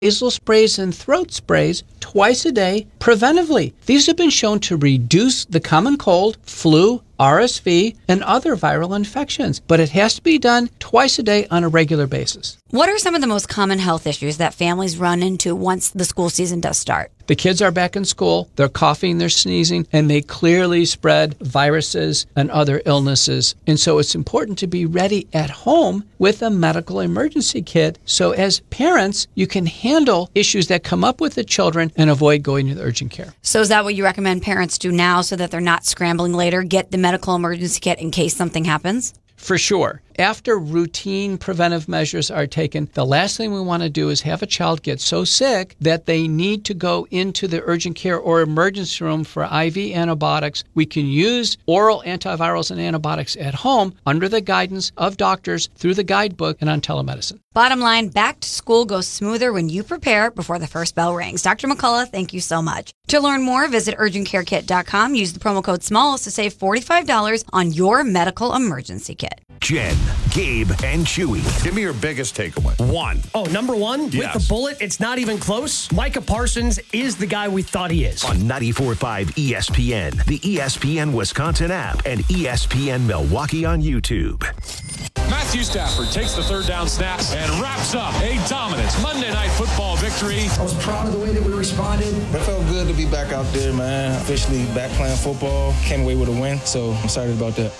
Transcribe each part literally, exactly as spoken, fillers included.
nasal sprays and throat sprays twice a day preventively. These have been shown to reduce the common cold, flu, R S V, and other viral infections, but it has to be done twice a day on a regular basis. What are some of the most common health issues that families run into once the school season does start? The kids are back in school, they're coughing, they're sneezing, and they clearly spread viruses and other illnesses. And so it's important to be ready at home with a medical emergency kit so as parents, you can handle issues that come up with the children and avoid going to the urgent care. So is that what you recommend parents do now so that they're not scrambling later? Get the medical emergency kit in case something happens? For sure. After routine preventive measures are taken, the last thing we want to do is have a child get so sick that they need to go into the urgent care or emergency room for I V antibiotics. We can use oral antivirals and antibiotics at home under the guidance of doctors through the guidebook and on telemedicine. Bottom line, back to school goes smoother when you prepare before the first bell rings. Doctor McCullough, thank you so much. To learn more, visit urgent care kit dot com. Use the promo code SMALLS to save forty-five dollars on your medical emergency kit. Jen, Gabe, and Chewy. Give me your biggest takeaway. One. Oh, number one? Yes. With the bullet, it's not even close. Micah Parsons is the guy we thought he is. On ninety-four point five E S P N, the E S P N Wisconsin app, and E S P N Milwaukee on YouTube. Matthew Stafford takes the third down snap and wraps up a dominant Monday Night Football victory. I was proud of the way that we responded. It felt good to be back out there, man. Officially back playing football. Came away with a win, so I'm excited about that.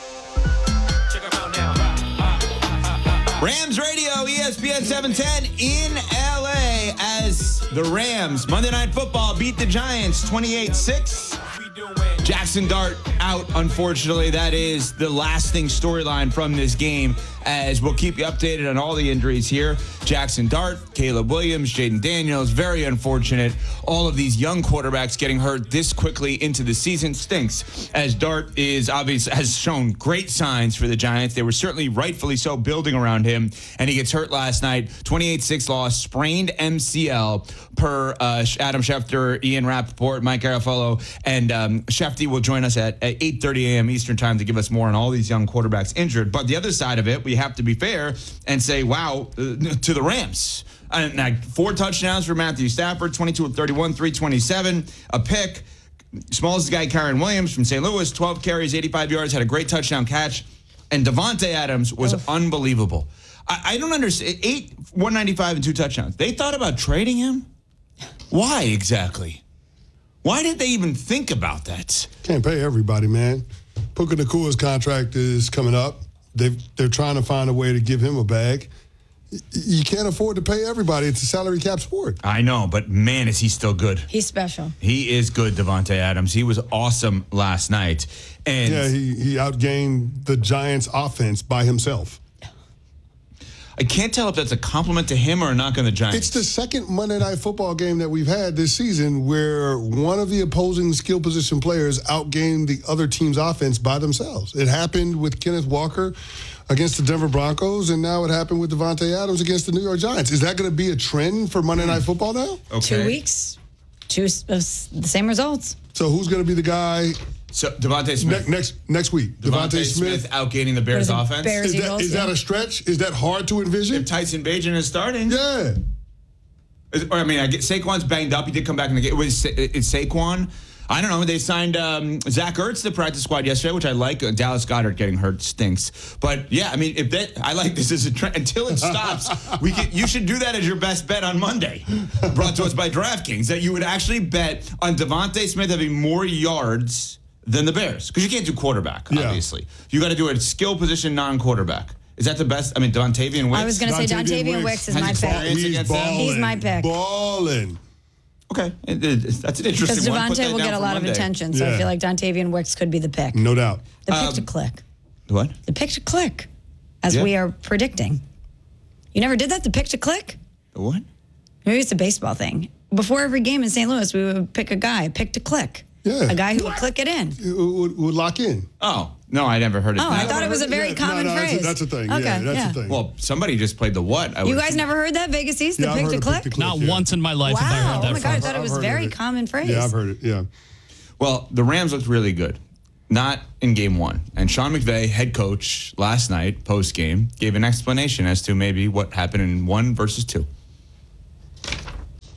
Rams Radio, E S P N seven ten in L A as the Rams, Monday Night Football, beat the Giants twenty-eight six. Jackson Dart out, unfortunately. That is the lasting storyline from this game, as we'll keep you updated on all the injuries here. Jackson Dart, Caleb Williams, Jaden Daniels, very unfortunate. All of these young quarterbacks getting hurt this quickly into the season stinks, as Dart is obvious has shown great signs for the Giants. They were certainly rightfully so building around him, and he gets hurt last night. twenty-eight six loss, sprained M C L per uh, Adam Schefter, Ian Rappaport, Mike Garafolo, and um, Shefty will join us at, at eight thirty a.m. Eastern time to give us more on all these young quarterbacks injured. But the other side of it, we have to be fair and say, wow, uh, to the Rams. And uh, four touchdowns for Matthew Stafford, twenty-two of thirty-one, three twenty-seven, a pick. Smallest guy, Kyron Williams from Saint Louis, twelve carries, eighty-five yards, had a great touchdown catch. And Devontae Adams was oh. unbelievable. I, I don't understand. Eight, one ninety-five and two touchdowns. They thought about trading him? Why exactly? Why did they even think about that? Can't pay everybody, man. Puka Nakua's contract is coming up. They've, they're trying to find a way to give him a bag. You can't afford to pay everybody. It's a salary cap sport. I know, but man, is he still good. He's special. He is good, Devontae Adams. He was awesome last night. And yeah, he, he outgained the Giants' offense by himself. I can't tell if that's a compliment to him or a knock on the Giants. It's the second Monday Night Football game that we've had this season where one of the opposing skill position players outgained the other team's offense by themselves. It happened with Kenneth Walker against the Denver Broncos, and now it happened with Devontae Adams against the New York Giants. Is that going to be a trend for Monday Night Football now? Okay. Two weeks, two uh, the same results. So who's going to be the guy? So Devontae Smith Ne- next next week. Devontae Smith, Smith outgaining the Bears offense. Bears, is that, Eagles, is yeah. that a stretch? Is that hard to envision? If Tyson Bagent is starting, yeah. Is, or I mean, I get Saquon's banged up. He did come back in the game. Was it's Saquon? I don't know. They signed um, Zach Ertz to the practice squad yesterday, which I like. Uh, Dallas Goedert getting hurt stinks. But yeah, I mean, if that, I like this as a trend until it stops. we can, you should do that as your best bet on Monday. Brought to us by DraftKings, that you would actually bet on Devontae Smith having more yards than the Bears, because you can't do quarterback. Yeah. Obviously, you got to do a skill position non-quarterback. Is that the best? I mean, Dontavian Wicks. I was going to say Dontavian Wicks is my pick. He's balling. He's my pick. Balling. Okay, it, it, that's an interesting because one. Because Devontae will get a lot Monday. of attention, so yeah. I feel like Dontavian Wicks could be the pick. No doubt. The pick um, to click. What? The pick to click, as yeah. we are predicting. You never did that, the pick to click? The what? Maybe it's a baseball thing. Before every game in Saint Louis, we would pick a guy, pick to click. Yeah. A guy who would click it in. Would, would lock in. Oh, no, I never heard it. Oh, I thought it was a very yeah, common no, no, phrase. That's a, that's a thing. Okay, yeah, that's yeah. a thing. Well, somebody just played the what? I you guys never heard that, Vegas East? The yeah, pick to click? click? Not yeah. once in my life wow. have I heard that Oh, my God, I phrase. thought it was a very common phrase. Yeah, I've heard it, yeah. Well, the Rams looked really good. Not in game one. And Sean McVay, head coach, last night, post-game, gave an explanation as to maybe what happened in one versus two.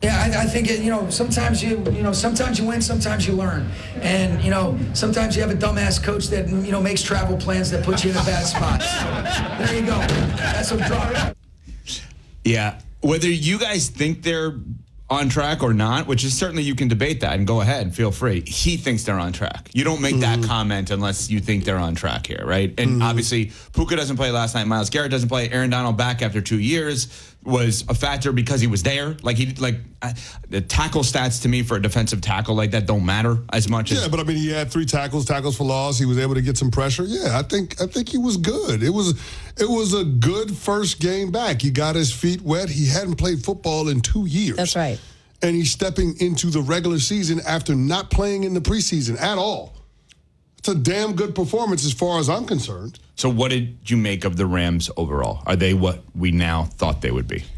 Yeah, I, I think, it, you know, sometimes you, you know, sometimes you win, sometimes you learn. And, you know, sometimes you have a dumbass coach that, you know, makes travel plans that puts you in a bad spot. There you go. That's what drop. Yeah. Whether you guys think they're on track or not, which is certainly you can debate that and go ahead, feel free. He thinks they're on track. You don't make mm-hmm. that comment unless you think they're on track here, right? And mm-hmm. obviously, Puka doesn't play last night. Myles Garrett doesn't play. Aaron Donald back after two years was a factor because he was there. Like he like uh, the tackle stats to me for a defensive tackle like that don't matter as much. Yeah, as, but I mean, he had three tackles, tackles for loss. He was able to get some pressure. Yeah, I think I think he was good. It was it was a good first game back. He got his feet wet. He hadn't played football in two years. That's right. And he's stepping into the regular season after not playing in the preseason at all. It's a damn good performance as far as I'm concerned. So what did you make of the Rams overall? Are they what we now thought they would be?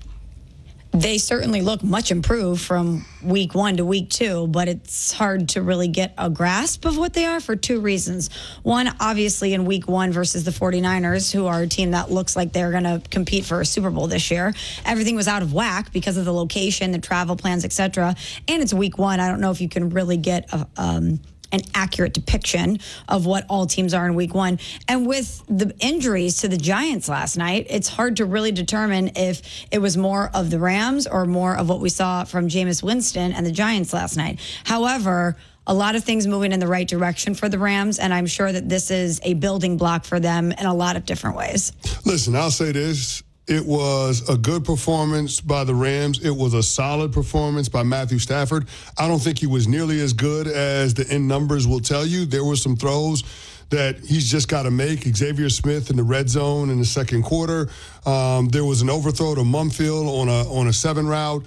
They certainly look much improved from week one to week two, but it's hard to really get a grasp of what they are for two reasons. One, obviously in week one versus the 49ers, who are a team that looks like they're going to compete for a Super Bowl this year. Everything was out of whack because of the location, the travel plans, et cetera. And it's week one. I don't know if you can really get a, um, an accurate depiction of what all teams are in week one. And with the injuries to the Giants last night, it's hard to really determine if it was more of the Rams or more of what we saw from Jameis Winston and the Giants last night. However, a lot of things moving in the right direction for the Rams, and I'm sure that this is a building block for them in a lot of different ways. Listen, I'll say this. It was a good performance by the Rams. It was a solid performance by Matthew Stafford. I don't think he was nearly as good as the end numbers will tell you. There were some throws that he's just got to make. Xavier Smith in the red zone in the second quarter. Um, there was an overthrow to Mumfield on a on a seven route.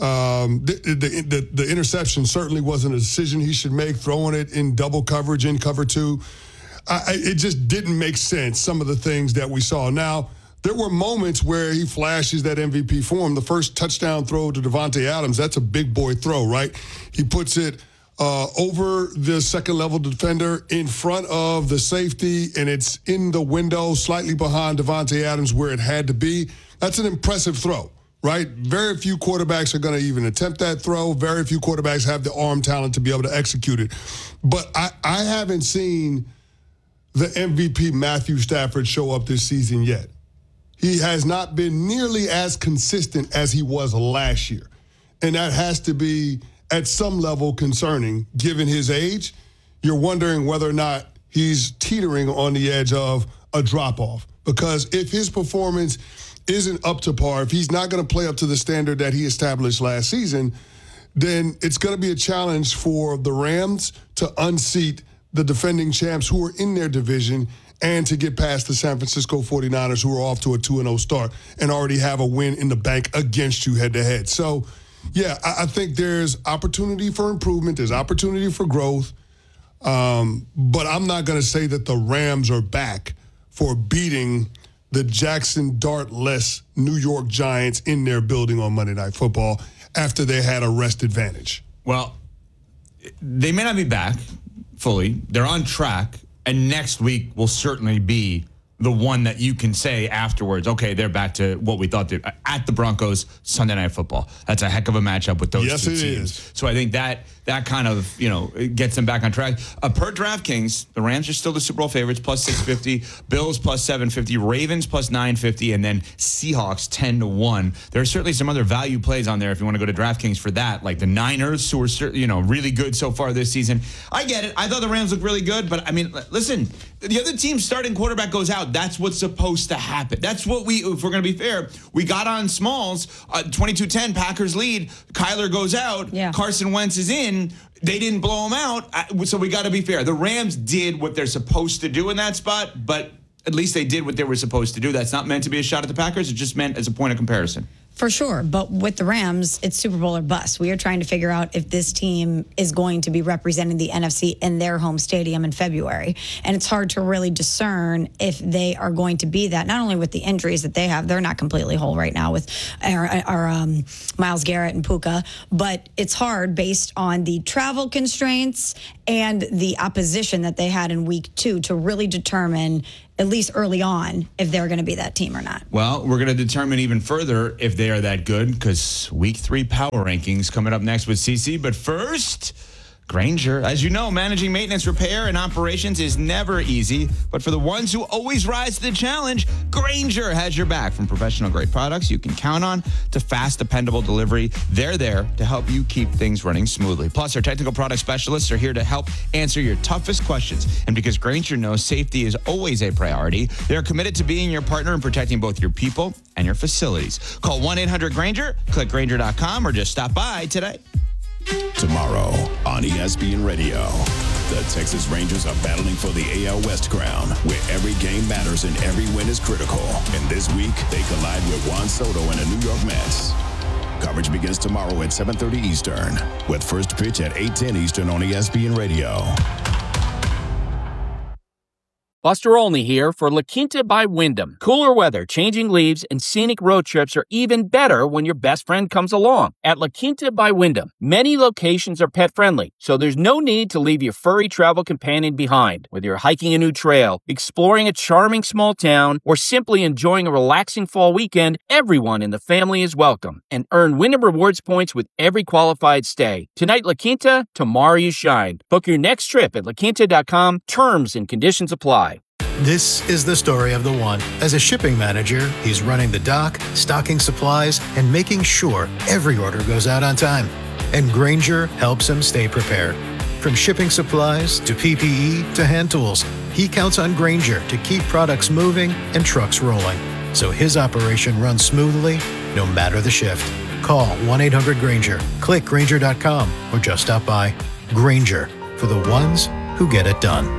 Um, the, the, the, the interception certainly wasn't a decision he should make, throwing it in double coverage, in cover two. I, it just didn't make sense, some of the things that we saw. Now, there were moments where he flashes that M V P form. The first touchdown throw to Davante Adams, that's a big boy throw, right? He puts it uh, over the second-level defender in front of the safety, and it's in the window slightly behind Davante Adams where it had to be. That's an impressive throw, right? Very few quarterbacks are going to even attempt that throw. Very few quarterbacks have the arm talent to be able to execute it. But I, I haven't seen the M V P Matthew Stafford show up this season yet. He has not been nearly as consistent as he was last year. And that has to be, at some level, concerning, given his age. You're wondering whether or not he's teetering on the edge of a drop-off. Because if his performance isn't up to par, if he's not going to play up to the standard that he established last season, then it's going to be a challenge for the Rams to unseat the defending champs who are in their division and to get past the San Francisco 49ers, who are off to a two and oh start and already have a win in the bank against you head-to-head. So, yeah, I, I think there's opportunity for improvement. There's opportunity for growth. Um, but I'm not going to say that the Rams are back for beating the Jackson Dart-less New York Giants in their building on Monday Night Football after they had a rest advantage. Well, they may not be back fully. They're on track. And next week will certainly be the one that you can say afterwards, okay, they're back to what we thought they at the Broncos Sunday Night Football. That's a heck of a matchup with those yes, two it teams. Is. So I think that that kind of, you know, gets them back on track. Uh, per DraftKings, the Rams are still the Super Bowl favorites, plus six fifty, Bills plus seven fifty, Ravens plus nine fifty, and then Seahawks ten to one. There are certainly some other value plays on there if you want to go to DraftKings for that, like the Niners, who are, you know, really good so far this season. I get it. I thought the Rams looked really good, but I mean, listen, the other team's starting quarterback goes out. That's what's supposed to happen. That's what we, if we're going to be fair, we got on Smalls, uh, twenty-two ten, Packers lead. Kyler goes out. Yeah. Carson Wentz is in. They didn't blow him out, so we got to be fair. The Rams did what they're supposed to do in that spot, but at least they did what they were supposed to do. That's not meant to be a shot at the Packers. It just meant as a point of comparison. For sure. But with the Rams, it's Super Bowl or bust. We are trying to figure out if this team is going to be representing the N F C in their home stadium in February. And it's hard to really discern if they are going to be that, not only with the injuries that they have. They're not completely whole right now with our, our um, Myles Garrett and Puka. But it's hard based on the travel constraints and the opposition that they had in week two to really determine at least early on, if they're going to be that team or not. Well, we're going to determine even further if they are that good because week three power rankings coming up next with Cece. But first, Grainger. As you know, managing maintenance, repair, and operations is never easy. But for the ones who always rise to the challenge, Grainger has your back. From professional-grade products you can count on to fast, dependable delivery, they're there to help you keep things running smoothly. Plus, our technical product specialists are here to help answer your toughest questions. And because Grainger knows safety is always a priority, they're committed to being your partner and protecting both your people and your facilities. Call one eight hundred Grainger, click Grainger dot com, or just stop by today. Tomorrow on E S P N Radio, the Texas Rangers are battling for the A L West crown, where every game matters and every win is critical. And this week, they collide with Juan Soto and the New York Mets. Coverage begins tomorrow at seven thirty Eastern, with first pitch at eight ten Eastern on E S P N Radio. Buster Olney here for La Quinta by Wyndham. Cooler weather, changing leaves, and scenic road trips are even better when your best friend comes along. At La Quinta by Wyndham, many locations are pet-friendly, so there's no need to leave your furry travel companion behind. Whether you're hiking a new trail, exploring a charming small town, or simply enjoying a relaxing fall weekend, everyone in the family is welcome. And earn Wyndham Rewards points with every qualified stay. Tonight, La Quinta, tomorrow you shine. Book your next trip at la quinta dot com. Terms and conditions apply. This is the story of the one. As a shipping manager, he's running the dock, stocking supplies, and making sure every order goes out on time. And Grainger helps him stay prepared. From shipping supplies to P P E to hand tools, he counts on Grainger to keep products moving and trucks rolling, so his operation runs smoothly no matter the shift. Call one eight hundred Grainger, click Grainger dot com, or just stop by. Grainger, for the ones who get it done.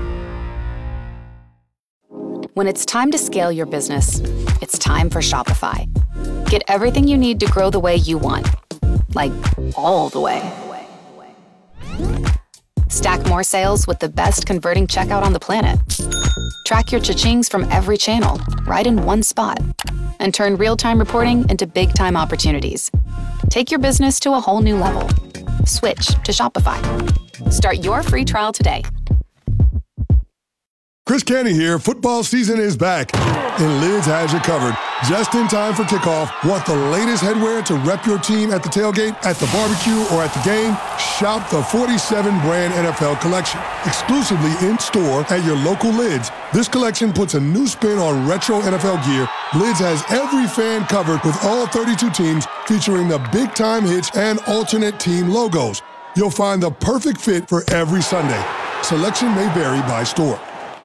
When it's time to scale your business, it's time for Shopify. Get everything you need to grow the way you want. Like, all the way. Stack more sales with the best converting checkout on the planet. Track your cha-chings from every channel, right in one spot. And turn real-time reporting into big-time opportunities. Take your business to a whole new level. Switch to Shopify. Start your free trial today. Chris Canty here. Football season is back, and Lids has you covered. Just in time for kickoff. Want the latest headwear to rep your team at the tailgate, at the barbecue, or at the game? Shop the forty-seven brand N F L collection, exclusively in-store at your local Lids. This collection puts a new spin on retro N F L gear. Lids has every fan covered with all thirty-two teams, featuring the big-time hits and alternate team logos. You'll find the perfect fit for every Sunday. Selection may vary by store.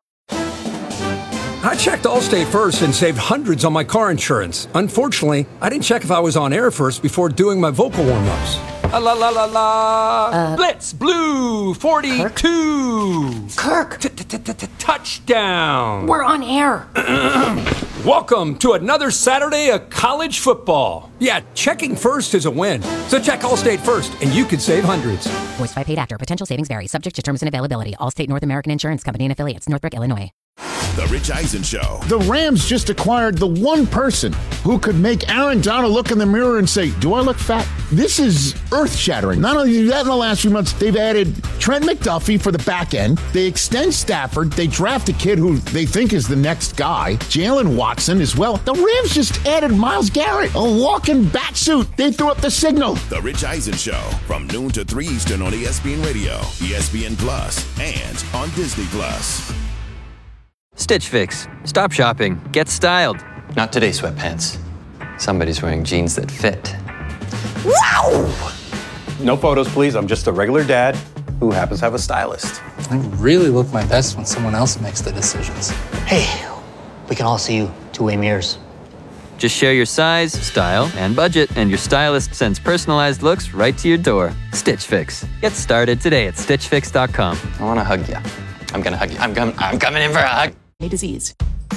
I checked Allstate first and saved hundreds on my car insurance. Unfortunately, I didn't check if I was on air first before doing my vocal warm-ups. La la la la la. Uh, Blitz Blue forty-two. Kirk. Touchdown. We're on air. Welcome to another Saturday of college football. Yeah, checking first is a win. So check Allstate first, and you could save hundreds. Voiced by paid actor. Potential savings vary. Subject to terms and availability. Allstate North American Insurance Company and affiliates. Northbrook, Illinois. The Rich Eisen Show. The Rams just acquired the one person who could make Aaron Donald look in the mirror and say, do I look fat? This is earth-shattering. Not only that, in the last few months, they've added Trent McDuffie for the back end. They extend Stafford. They draft a kid who they think is the next guy, Jalen Watson, as well. The Rams just added Myles Garrett, a walking bat suit. They threw up the signal. The Rich Eisen Show, from noon to three Eastern on E S P N Radio, E S P N Plus, and on Disney Plus. Stitch Fix. Stop shopping. Get styled. Not today, sweatpants. Somebody's wearing jeans that fit. Wow! No photos, please. I'm just a regular dad who happens to have a stylist. I really look my best when someone else makes the decisions. Hey, we can all see you two-way mirrors. Just share your size, style, and budget, and your stylist sends personalized looks right to your door. Stitch Fix. Get started today at stitch fix dot com. I want to hug you. I'm going to hug you. I'm, com- I'm coming in for a hug. A disease.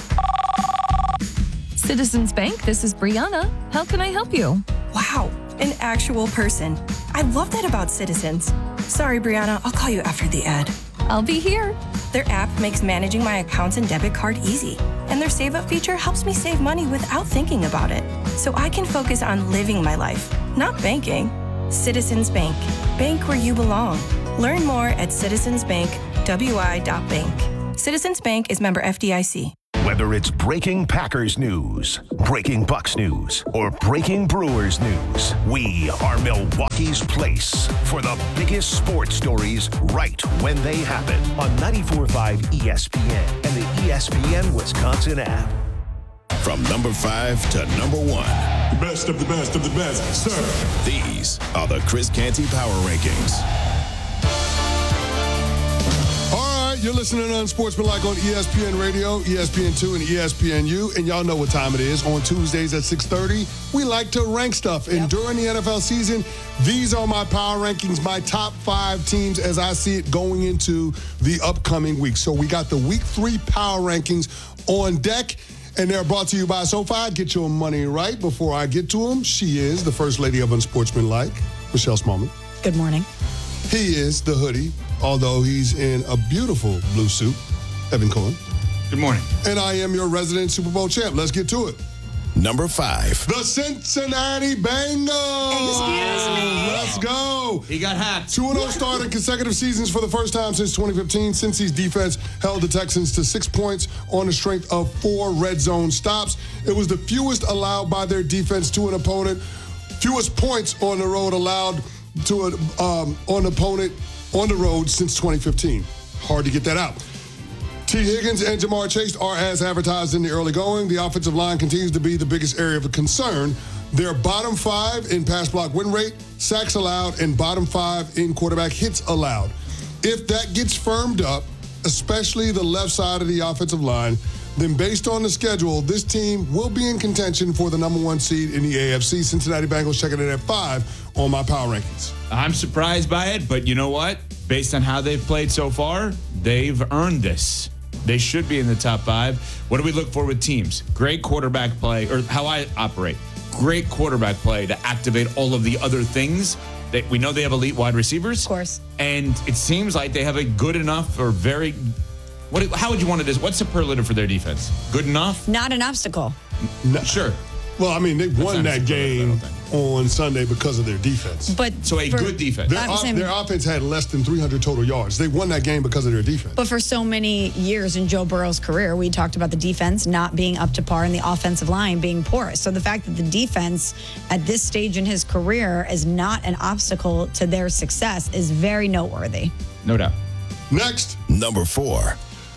Citizens Bank, this is Brianna. How can I help you? Wow, an actual person. I love that about Citizens. Sorry, Brianna, I'll call you after the ad. I'll be here. Their app makes managing my accounts and debit card easy. And their Save Up feature helps me save money without thinking about it. So I can focus on living my life, not banking. Citizens Bank. Bank where you belong. Learn more at citizens bank w i dot bank. Citizens Bank is member F D I C. Whether it's breaking Packers news, breaking Bucks news, or breaking Brewers news, we are Milwaukee's place for the biggest sports stories right when they happen on ninety-four point five E S P N and the E S P N Wisconsin app. From number five to number one. The best of the best of the best, sir. These are the Chris Canty Power Rankings. All right, you're listening to Unsportsmanlike on E S P N Radio, E S P N two, and E S P N U. And y'all know what time it is. On Tuesdays at six thirty, we like to rank stuff. And yep. during the N F L season, these are my power rankings, my top five teams as I see it going into the upcoming week. So we got the week three power rankings on deck. And they're brought to you by SoFi. Get your money right. Before I get to them, she is the first lady of Unsportsmanlike, Michelle Smallman. Good morning. He is the hoodie, although he's in a beautiful blue suit, Evan Cohen. Good morning. And I am your resident Super Bowl champ. Let's get to it. Number five. The Cincinnati Bengals. Excuse me. Let's go. He got hacked. two and oh start in consecutive seasons for the first time since twenty fifteen. Cincy's defense held the Texans to six points on the strength of four red zone stops. It was the fewest allowed by their defense to an opponent. Fewest points on the road allowed to an um, on opponent on the road since twenty fifteen. Hard to get that out. T. Higgins and Jamar Chase are as advertised in the early going. The offensive line continues to be the biggest area of concern. They're bottom five in pass block win rate, sacks allowed, and bottom five in quarterback hits allowed. If that gets firmed up, especially the left side of the offensive line, then based on the schedule, this team will be in contention for the number one seed in the A F C. Cincinnati Bengals checking in at five on my power rankings. I'm surprised by it, but you know what? Based on how they've played so far, they've earned this. They should be in the top five. What do we look for with teams? Great quarterback play, or how I operate. Great quarterback play to activate all of the other things. They, we know they have elite wide receivers. Of course. And it seems like they have a good enough or very, what? how would you want to, what's superlative for their defense? Good enough? Not an obstacle. No. Sure. Well, I mean, they won that game on Sunday because of their defense. But so a for, good defense. Their, off, their offense had less than three hundred total yards. They won that game because of their defense. But for so many years in Joe Burrow's career, we talked about the defense not being up to par and the offensive line being porous. So the fact that the defense at this stage in his career is not an obstacle to their success is very noteworthy. No doubt. Next. Number four.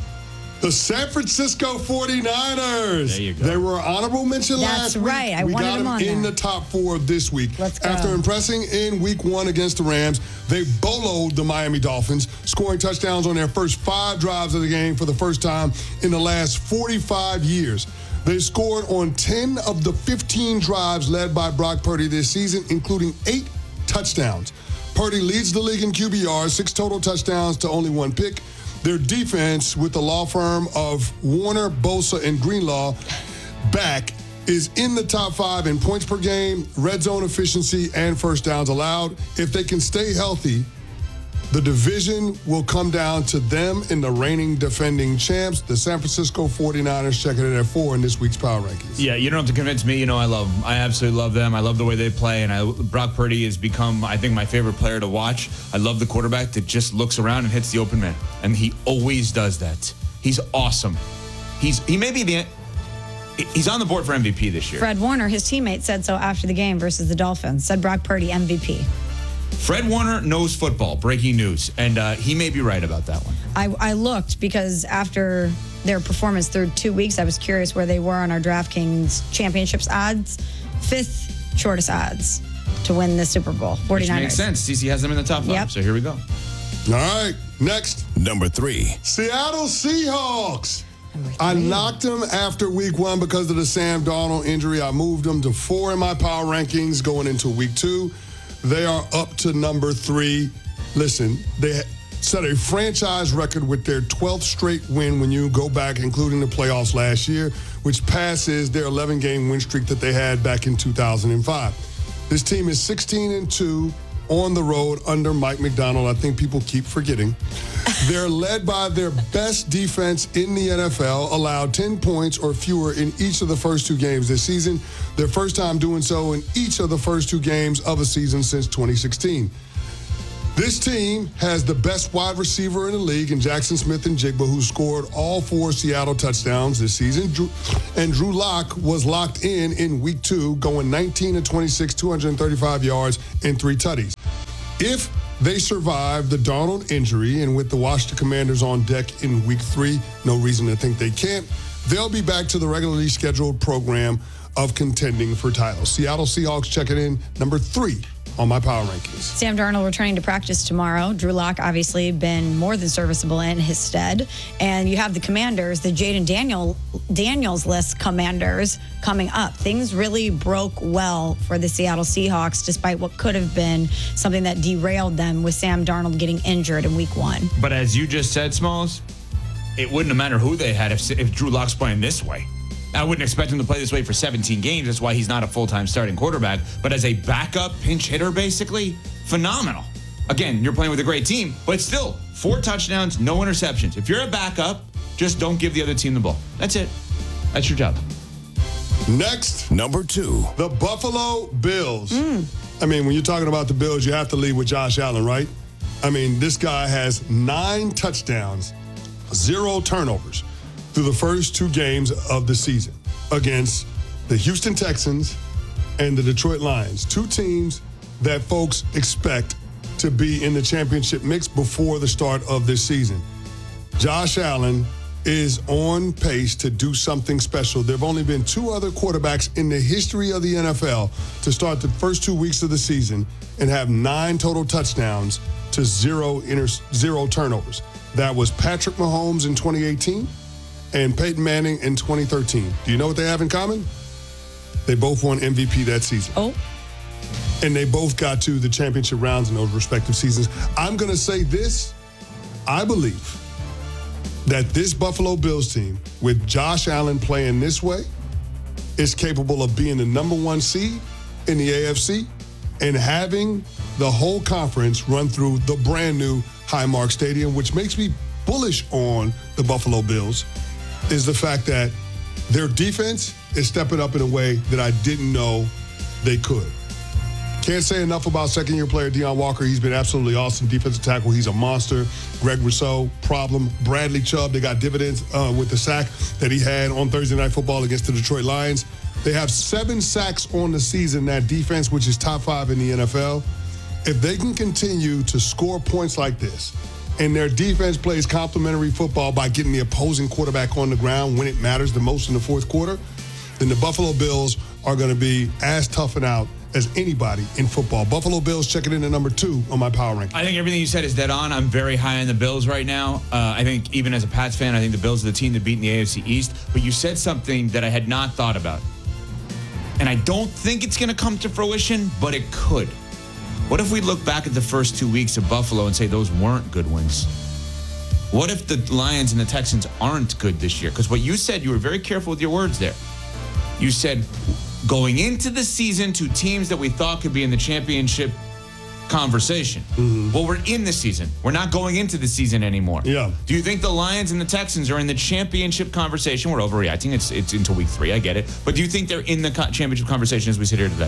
The San Francisco forty-niners. There you go. They were honorable mention That's last week. right. I we wanted got them on in there. the top four this week. Let's go. After impressing in week one against the Rams, they boloed the Miami Dolphins, scoring touchdowns on their first five drives of the game for the first time in the last forty-five years. They scored on ten of the fifteen drives led by Brock Purdy this season, including eight touchdowns. Purdy leads the league in Q B R, six total touchdowns to only one pick. Their defense, with the law firm of Warner, Bosa, and Greenlaw back, is in the top five in points per game, red zone efficiency, and first downs allowed. If they can stay healthy, the division will come down to them and the reigning defending champs, the San Francisco forty-niners, checking in at four in this week's Power Rankings. Yeah, you don't have to convince me. You know I love them. I absolutely love them. I love the way they play. And I, Brock Purdy has become, I think, my favorite player to watch. I love the quarterback that just looks around and hits the open man. And he always does that. He's awesome. He's He may be the... He's on the board for M V P this year. Fred Warner, his teammate, said so after the game versus the Dolphins. Said Brock Purdy M V P. Fred Warner knows football. Breaking news. And uh, he may be right about that one. I, I looked because after their performance through two weeks, I was curious where they were on our DraftKings championships odds. Fifth shortest odds to win the Super Bowl. forty-niners. Which makes sense. C C has them in the top five. Yep. So here we go. All right, next. Number three. Seattle Seahawks. I knocked them after week one because of the Sam Darnold injury. I moved them to four in my power rankings going into week two. They are up to number three. Listen, they set a franchise record with their twelfth straight win when you go back, including the playoffs last year, which passes their eleven-game win streak that they had back in two thousand five. This team is sixteen and two on the road under Mike McDonald. I think people keep forgetting. They're led by their best defense in the N F L, allowed ten points or fewer in each of the first two games this season. Their first time doing so in each of the first two games of a season since twenty sixteen. This team has the best wide receiver in the league in Jackson Smith and Jigba, who scored all four Seattle touchdowns this season. Drew, and Drew Lock was locked in in week two, going nineteen and twenty-six, two hundred thirty-five yards and three tutties. If they survive the Darnold injury, and with the Washington Commanders on deck in week three, no reason to think they can't, they'll be back to the regularly scheduled program of contending for titles. Seattle Seahawks checking in number three on my power rankings. Sam Darnold returning to practice tomorrow. Drew Lock obviously been more than serviceable in his stead. And you have the Commanders, the Jaden Daniel, Daniels list Commanders coming up. Things really broke well for the Seattle Seahawks, despite what could have been something that derailed them with Sam Darnold getting injured in week one. But as you just said, Smalls, it wouldn't have mattered who they had if, if Drew Lock's playing this way. I wouldn't expect him to play this way for seventeen games. That's why he's not a full-time starting quarterback. But as a backup pinch hitter, basically, phenomenal. Again, you're playing with a great team, but still, four touchdowns, no interceptions. If you're a backup, just don't give the other team the ball. That's it. That's your job. Next, number two, the Buffalo Bills. Mm. I mean, when you're talking about the Bills, you have to lead with Josh Allen, right? I mean, this guy has nine touchdowns, zero turnovers through the first two games of the season against the Houston Texans and the Detroit Lions, two teams that folks expect to be in the championship mix before the start of this season. Josh Allen is on pace to do something special. There have only been two other quarterbacks in the history of the N F L to start the first two weeks of the season and have nine total touchdowns to zero inter- zero turnovers. That was Patrick Mahomes in twenty eighteen and Peyton Manning in twenty thirteen. Do you know what they have in common? They both won M V P that season. Oh. And they both got to the championship rounds in those respective seasons. I'm going to say this. I believe that this Buffalo Bills team, with Josh Allen playing this way, is capable of being the number one seed in the A F C and having the whole conference run through the brand new Highmark Stadium, which makes me bullish on the Buffalo Bills, is the fact that their defense is stepping up in a way that I didn't know they could. Can't say enough about second-year player Deion Walker. He's been absolutely awesome. Defensive tackle, he's a monster. Greg Rousseau, problem. Bradley Chubb, they got dividends uh, with the sack that he had on Thursday Night Football against the Detroit Lions. They have seven sacks on the season, that defense, which is top five in the N F L. If they can continue to score points like this, and their defense plays complementary football by getting the opposing quarterback on the ground when it matters the most in the fourth quarter, then the Buffalo Bills are going to be as tough and out as anybody in football. Buffalo Bills checking in at number two on my power ranking. I think everything you said is dead on. I'm very high on the Bills right now. Uh, I think even as a Pats fan, I think the Bills are the team to beat in the A F C East. But you said something that I had not thought about. And I don't think it's going to come to fruition, but it could. What if we look back at the first two weeks of Buffalo and say those weren't good wins? What if the Lions and the Texans aren't good this year? Because what you said, you were very careful with your words there. You said going into the season to teams that we thought could be in the championship conversation. Mm-hmm. Well, we're in the season. We're not going into the season anymore. Yeah. Do you think the Lions and the Texans are in the championship conversation? We're overreacting. It's it's into week three. I get it. But do you think they're in the co- championship conversation as we sit here today?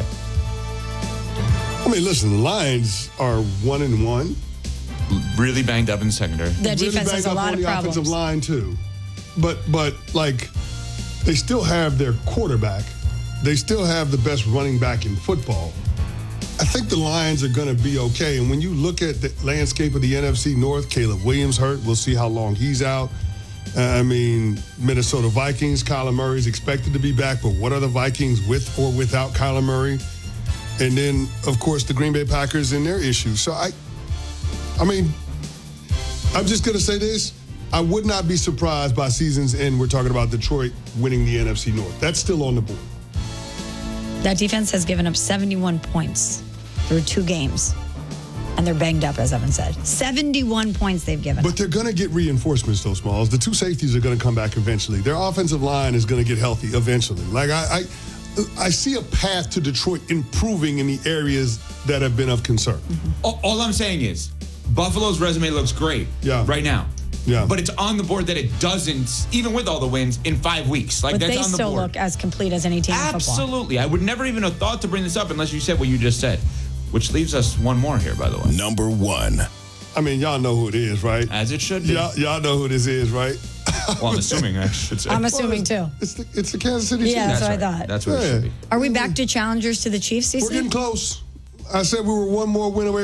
I mean, listen, the Lions are one and one. Really banged up in the secondary. The really defense has a lot of the problems. Offensive line too, but but like they still have their quarterback. They still have the best running back in football. I think the Lions are going to be okay. And when you look at the landscape of the N F C North, Caleb Williams hurt. We'll see how long he's out. Uh, I mean, Minnesota Vikings, Kyler Murray is expected to be back, but what are the Vikings with or without Kyler Murray? And then, of course, the Green Bay Packers and their issues. So, I I mean, I'm just going to say this. I would not be surprised by season's end. We're talking about Detroit winning the N F C North. That's still on the board. That defense has given up seventy-one points through two games. And they're banged up, as Evan said. seventy-one points they've given But up. they're going to get reinforcements, though, Smalls. The two safeties are going to come back eventually. Their offensive line is going to get healthy eventually. Like, I, I I see a path to Detroit improving in the areas that have been of concern. Mm-hmm. All, all I'm saying is Buffalo's resume looks great yeah. right now. Yeah. But it's on the board that it doesn't, even with all the wins, in five weeks. Like, but that's they on the still board. look as complete as any team in football. Absolutely. I would never even have thought to bring this up unless you said what you just said. Which leaves us one more here, by the way. Number one. I mean, y'all know who it is, right? As it should be. Y'all, y'all know who this is, right? Well, I'm assuming I should say. I'm assuming too. It's the, it's the Kansas City Chiefs. Yeah, that's, That's what right. I thought. That's what Yeah. it should be. Are we back to challengers to the Chiefs, C C? We're getting close. I said we were one more win away